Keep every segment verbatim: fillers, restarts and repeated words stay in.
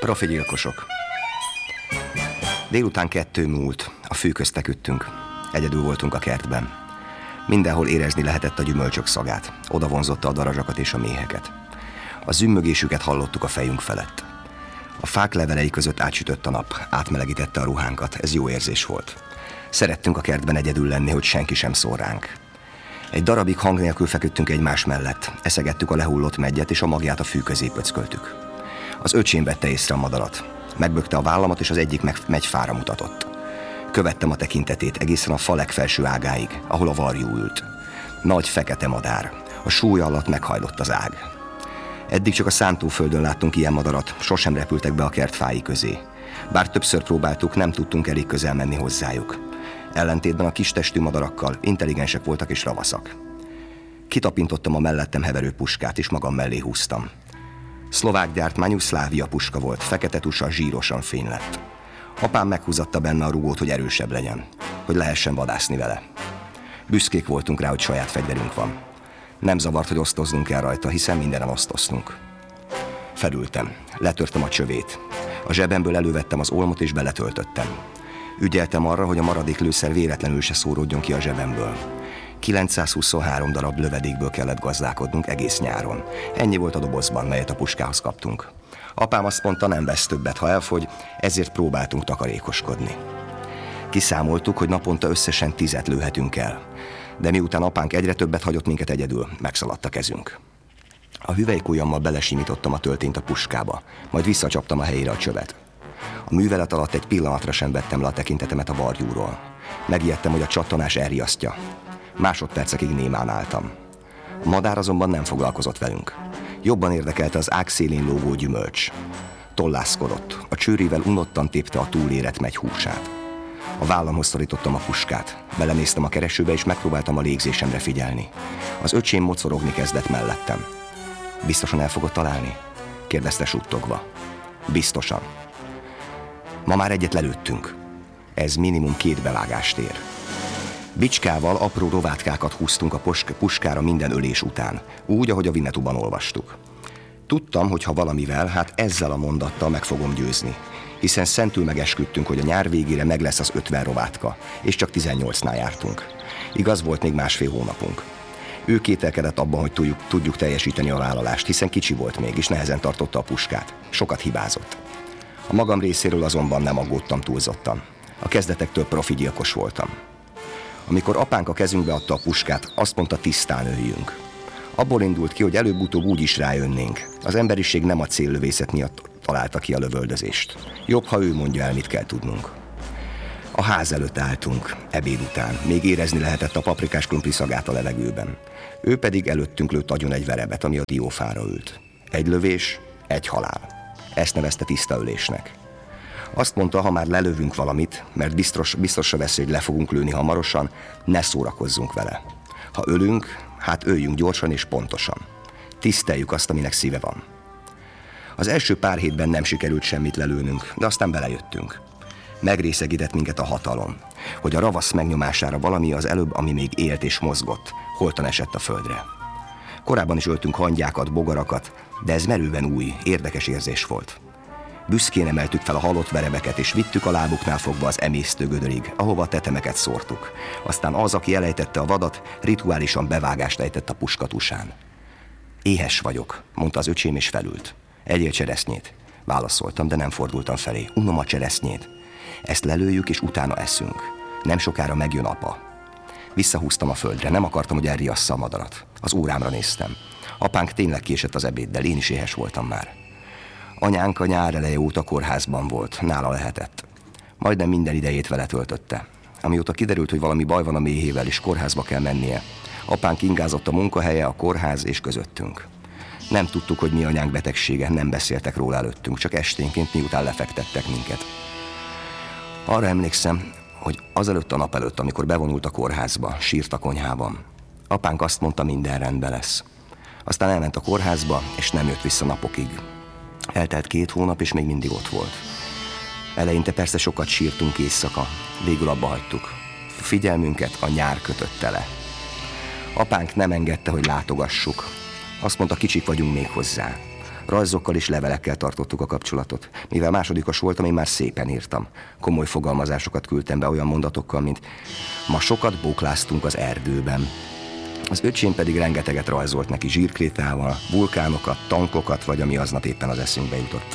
Profi gyilkosok. Délután kettő múlt, a fű közt feküdtünk. Egyedül voltunk a kertben. Mindenhol érezni lehetett a gyümölcsök szagát. Oda vonzotta a darazsakat és a méheket. A zümmögésüket hallottuk a fejünk felett. A fák levelei között átsütött a nap, átmelegítette a ruhánkat, ez jó érzés volt. Szerettünk a kertben egyedül lenni, hogy senki sem szól ránk. Egy darabig hang nélkül feküdtünk egymás mellett, eszegettük a lehullott meggyet, és a magját a fű közé pöcköltük. Az öcsém vette észre a madarat. Megbökte a vállamat, és az egyik meg megyfára mutatott. Követtem a tekintetét egészen a fa legfelső ágáig, ahol a varjú ült. Nagy fekete madár. A súly alatt meghajlott az ág. Eddig csak a szántóföldön láttunk ilyen madarat, sosem repültek be a kert fái közé. Bár többször próbáltuk, nem tudtunk elég közel menni hozzájuk. Ellentétben a kis testű madarakkal intelligensek voltak és ravaszak. Kitapintottam a mellettem heverő puskát, és magam mellé húztam. Szlovák gyártmányú Szlávia puska volt, fekete tusa, zsírosan fény lett. Apám meghúzatta benne a rugót, hogy erősebb legyen, hogy lehessen vadászni vele. Büszkék voltunk rá, hogy saját fegyverünk van. Nem zavart, hogy osztoznunk kell rajta, hiszen mindenen osztoztunk. Felültem, letörtem a csövét. A zsebemből elővettem az olmot és beletöltöttem. Ügyeltem arra, hogy a maradék lőszer véletlenül se szóródjon ki a zsebemből. kilencszázhuszonhárom darab lövedékből kellett gazdálkodnunk egész nyáron. Ennyi volt a dobozban, melyet a puskához kaptunk. Apám azt mondta, nem vesz többet, ha elfogy, ezért próbáltunk takarékoskodni. Kiszámoltuk, hogy naponta összesen tizet lőhetünk el. De miután apánk egyre többet hagyott minket egyedül, megszaladt a kezünk. A hüvelykujjammal belesimítottam a töltényt a puskába, majd visszacsaptam a helyére a csövet. A művelet alatt egy pillanatra sem vettem le a tekintetemet a varjúról. Megijedtem, hogy a csattanás elriasztja. Másodpercekig némán álltam. A madár azonban nem foglalkozott velünk. Jobban érdekelte az ág szélén lógó gyümölcs. Tollászkodott, a csőrével unottan tépte a túlérett megy húsát. A vállamhoz szorítottam a puskát, belenéztem a keresőbe, és megpróbáltam a légzésemre figyelni. Az öcsém mocorogni kezdett mellettem. Biztosan el fogod találni? Kérdezte suttogva. Biztosan. Ma már egyet lelőttünk. Ez minimum két bevágást ér. Bicskával apró rovátkákat húztunk a puskára minden ölés után, úgy, ahogy a Winnetúban olvastuk. Tudtam, hogy ha valamivel, hát ezzel a mondattal meg fogom győzni, hiszen szentül megesküdtünk, hogy a nyár végére meg lesz az ötven rovátka, és csak tizennyolcnál jártunk. Igaz, volt még másfél hónapunk. Ő kételkedett abban, hogy tudjuk, tudjuk teljesíteni a vállalást, hiszen kicsi volt még, és nehezen tartotta a puskát. Sokat hibázott. A magam részéről azonban nem aggódtam túlzottan. A kezdetektől profi gyilkos voltam. Amikor apánk a kezünkbe adta a puskát, azt mondta, tisztán öljünk. Abból indult ki, hogy előbb-utóbb úgy is rájönnénk. Az emberiség nem a céllövészet miatt találta ki a lövöldözést. Jobb, ha ő mondja el, mit kell tudnunk. A ház előtt álltunk, ebéd után. Még érezni lehetett a paprikás krumpli szagát a levegőben. Ő pedig előttünk lőtt agyon egy verebet, ami a diófára ült. Egy lövés, egy halál. Ezt nevezte tiszta ölésnek. Azt mondta, ha már lelövünk valamit, mert biztos, biztosra veszi, hogy le fogunk lőni hamarosan, ne szórakozzunk vele. Ha ölünk, hát öljünk gyorsan és pontosan. Tiszteljük azt, aminek szíve van. Az első pár hétben nem sikerült semmit lelőnünk, de aztán belejöttünk. Megrészegített minket a hatalom, hogy a ravasz megnyomására valami az előbb, ami még élt és mozgott, holtan esett a földre. Korábban is öltünk hangyákat, bogarakat, de ez merőben új, érdekes érzés volt. Büszkén emeltük fel a halott verebeket, és vittük a lábuknál fogva az emésztő gödörig, ahova a tetemeket szórtuk. Aztán az, aki elejtette a vadat, rituálisan bevágást ejtett a puskatusán. Éhes vagyok, mondta az öcsém, és felült. Egyél cseresznyét. Válaszoltam, de nem fordultam felé. Unom a cseresznyét. Ezt lelőjük, és utána eszünk. Nem sokára megjön apa. Visszahúztam a földre, nem akartam, hogy elriassza a madarat. Az órámra néztem. Apánk tényleg késett az ebéddel, én is éhes voltam már. Anyánk a nyár eleje óta kórházban volt, nála lehetett. Majdnem minden idejét vele töltötte. Amióta kiderült, hogy valami baj van a méhével, és kórházba kell mennie, apánk ingázott a munkahelye, a kórház és közöttünk. Nem tudtuk, hogy mi anyánk betegsége, nem beszéltek róla előttünk, csak esténként, miután lefektettek minket. Arra emlékszem, hogy azelőtt a nap előtt, amikor bevonult a kórházba, sírt a konyhában. Apánk azt mondta, minden rendben lesz. Aztán elment a kórházba, és nem jött vissza napokig. Eltelt két hónap, és még mindig ott volt. Eleinte persze sokat sírtunk éjszaka, végül abba hagytuk. Figyelmünket a nyár kötötte le. Apánk nem engedte, hogy látogassuk. Azt mondta, kicsik vagyunk még hozzá. Rajzokkal és levelekkel tartottuk a kapcsolatot. Mivel másodikos voltam, én már szépen írtam. Komoly fogalmazásokat küldtem be olyan mondatokkal, mint ma sokat bókláztunk az erdőben. Az öcsém pedig rengeteget rajzolt neki zsírkrétával, vulkánokat, tankokat, vagy ami aznap éppen az eszünkbe jutott.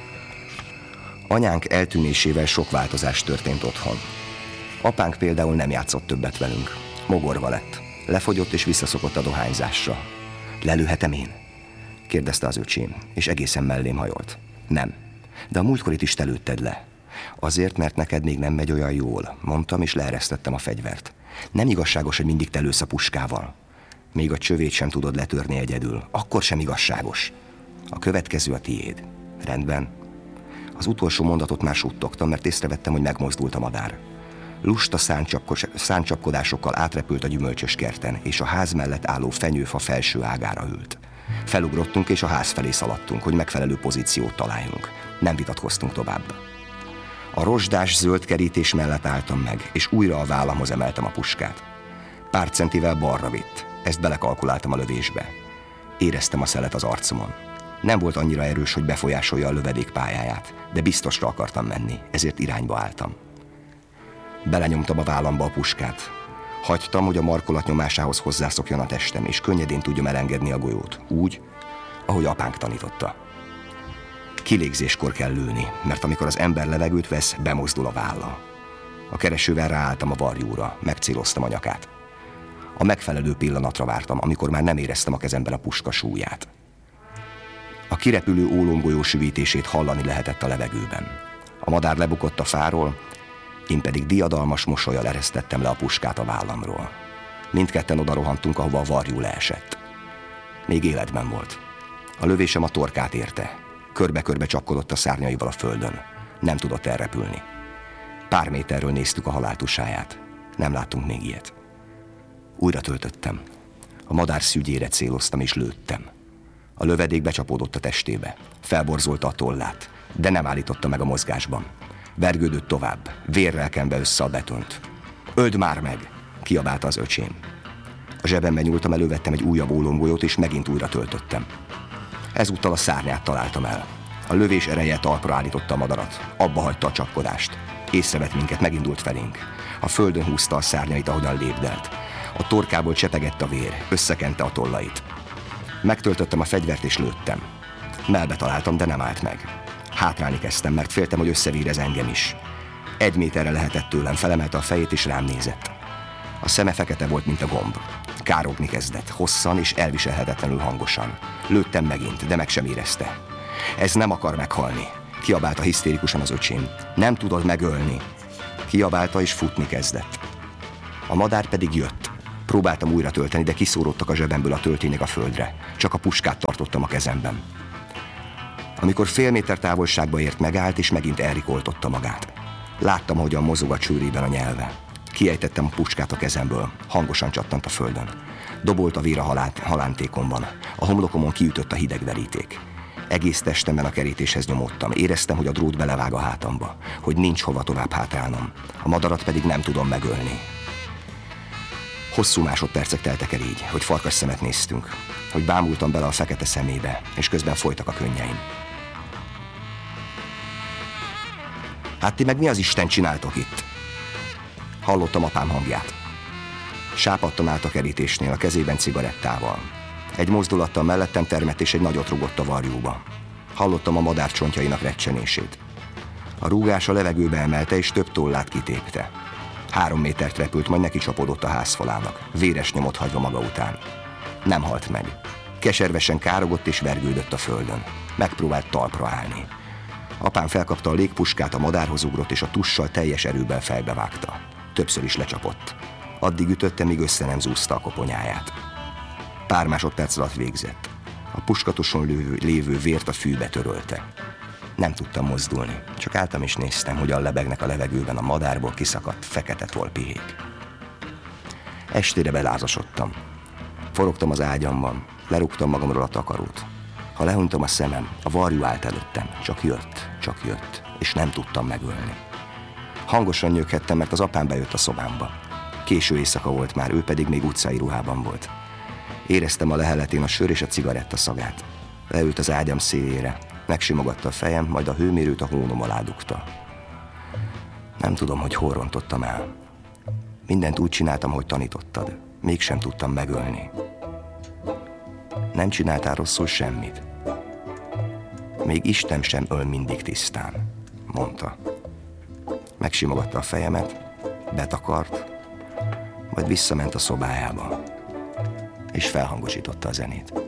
Anyánk eltűnésével sok változás történt otthon. Apánk például nem játszott többet velünk. Mogorva lett. Lefogyott és visszaszokott a dohányzásra. Lelőhetem én? Kérdezte az öcsém, és egészen mellém hajolt. Nem, de a múltkorit is te lőtted le. Azért, mert neked még nem megy olyan jól, mondtam, és leeresztettem a fegyvert. Nem igazságos, hogy mindig te lősz a puskával. Még a csövét sem tudod letörni egyedül. Akkor sem igazságos. A következő a tiéd. Rendben. Az utolsó mondatot már suttogtam, mert észrevettem, hogy megmozdult a madár. Lusta száncsapkodásokkal átrepült a gyümölcsös kerten, és a ház mellett álló fenyőfa felső ágára ült. Felugrottunk, és a ház felé szaladtunk, hogy megfelelő pozíciót találjunk. Nem vitatkoztunk tovább. A rozsdás zöld kerítés mellett álltam meg, és újra a vállamhoz emeltem a puskát. Pár centivel balra vitt, ezt belekalkuláltam a lövésbe. Éreztem a szelet az arcomon. Nem volt annyira erős, hogy befolyásolja a lövedék pályáját, de biztosra akartam menni, ezért irányba álltam. Belenyomtam a vállamba a puskát. Hagytam, hogy a markolat nyomásához hozzászokjon a testem, és könnyedén tudjam elengedni a golyót, úgy, ahogy apánk tanította. Kilégzéskor kell lőni, mert amikor az ember levegőt vesz, bemozdul a válla. A keresővel ráálltam a varjúra, megcéloztam a nyakát. A megfelelő pillanatra vártam, amikor már nem éreztem a kezemben a puska súlyát. A kirepülő ólomgolyó süvítését hallani lehetett a levegőben. A madár lebukott a fáról, én pedig diadalmas mosollyal eresztettem le a puskát a vállamról. Mindketten oda rohantunk, ahova a varjú leesett. Még életben volt. A lövésem a torkát érte. Körbe-körbe csapkodott a szárnyaival a földön. Nem tudott elrepülni. Pár méterről néztük a haláltusáját. Nem láttunk még ilyet. Újra töltöttem. A madár szügyére céloztam és lőttem. A lövedék becsapódott a testébe. Felborzolta a tollát, de nem állította meg a mozgásban. Vergődött tovább, vérrel kenve össze a betont. Öld már meg! Kiabálta az öcsém. A zsebembe nyúltam, elővettem egy újabb ólomgolyót, és megint újra töltöttem. Ezúttal a szárnyát találtam el. A lövés ereje talpra állította a madarat. Abba hagyta a csapkodást. Észrevett minket, megindult felénk. A földön húzta a szárnyait, ahogyan lépdelt. A torkából csepegett a vér, összekente a tollait. Megtöltöttem a fegyvert és lőttem. Mellbe találtam, de nem állt meg. Hátrálni kezdtem, mert féltem, hogy összevérez engem is. Egy méterre lehetett tőlem, felemelte a fejét és rám nézett. A szeme fekete volt, mint a gomb. Károgni kezdett, hosszan és elviselhetetlenül hangosan. Lőttem megint, de meg sem érezte. Ez nem akar meghalni, kiabálta hisztérikusan az öcsém. Nem tudod megölni. Kiabálta és futni kezdett. A madár pedig jött. Próbáltam újra tölteni, de kiszóródtak a zsebemből a töltények a földre. Csak a puskát tartottam a kezemben. Amikor fél méter távolságba ért, megállt, és megint elrikoltotta magát. Láttam, hogyan mozog a csőrében a nyelve. Kiejtettem a puskát a kezemből, hangosan csattant a földön. Dobolt a vér a halát, halántékomban. A homlokomon kiütött a hideg veríték. Egész testemben a kerítéshez nyomódtam. Éreztem, hogy a drót belevág a hátamba, hogy nincs hova tovább hátrálnom. A madarat pedig nem tudom megölni. Hosszú másodpercek teltek el így, hogy farkas szemet néztünk, hogy bámultam bele a fekete szemébe, és közben folytak a könnyeim. Hát ti meg mi az Isten csináltok itt? Hallottam apám hangját. Sápadtan állt a kerítésnél, a kezében cigarettával. Egy mozdulattal mellettem termett, és egy nagyot rugott a varjúba. Hallottam a madár csontjainak recsenését. A rúgás a levegőbe emelte, és több tollát kitépte. Három métert repült, majd neki csapódott a házfalának, véres nyomot hagyva maga után. Nem halt meg. Keservesen károgott és vergődött a földön. Megpróbált talpra állni. Apám felkapta a légpuskát, a madárhoz ugrott, és a tussal teljes erőben fejbevágta. Többször is lecsapott. Addig ütötte, míg össze nem zúzta a koponyáját. Pár másodperc alatt végzett. A puskatoson lévő, lévő vért a fűbe törölte. Nem tudtam mozdulni, csak álltam és néztem, hogyan lebegnek a levegőben a madárból kiszakadt fekete tollpihék. Estére belázasodtam. Forogtam az ágyamban, lerúgtam magamról a takarót. Ha lehuntam a szemem, a varjú állt előttem, csak jött, csak jött, és nem tudtam megölni. Hangosan nyöghettem, mert az apám bejött a szobámba. Késő éjszaka volt már, ő pedig még utcai ruhában volt. Éreztem a leheletén a sör és a cigaretta szagát. Leült az ágyam szélére, megsimogatta a fejem, majd a hőmérőt a hónom alá dugta. Nem tudom, hogy hol rontottam el. Mindent úgy csináltam, hogy tanítottad. Mégsem tudtam megölni. Nem csináltál rosszul semmit. Még Isten sem öl mindig tisztán, mondta. Megsimogatta a fejemet, betakart, majd visszament a szobájába, és felhangosította a zenét.